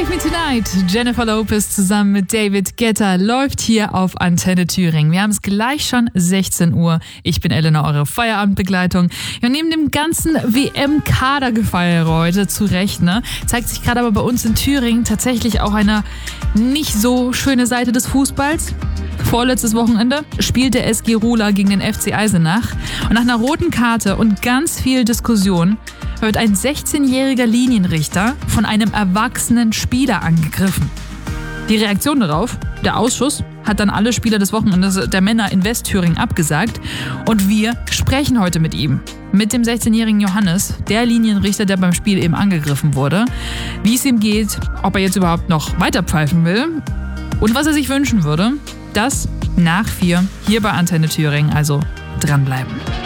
Save Me Tonight. Jennifer Lopez zusammen mit David Guetta läuft hier auf Antenne Thüringen. Wir haben es gleich schon 16 Uhr. Ich bin Elena, eure Feierabendbegleitung. Ja, neben dem ganzen WM-Kadergefeier heute, zu Recht, zeigt sich gerade aber bei uns in Thüringen tatsächlich auch eine nicht so schöne Seite des Fußballs. Vorletztes Wochenende spielt der SG Rola gegen den FC Eisenach. Und nach einer roten Karte und ganz viel Diskussion wird ein 16-jähriger Linienrichter von einem erwachsenen Spieler angegriffen. Die Reaktion darauf, der Ausschuss, hat dann alle Spieler des Wochenendes der Männer in Westthüringen abgesagt. Und wir sprechen heute mit ihm. Mit dem 16-jährigen Johannes, der Linienrichter, der beim Spiel eben angegriffen wurde. Wie es ihm geht, ob er jetzt überhaupt noch weiter pfeifen will und was er sich wünschen würde. Das nach 4 hier bei Antenne Thüringen, also dranbleiben.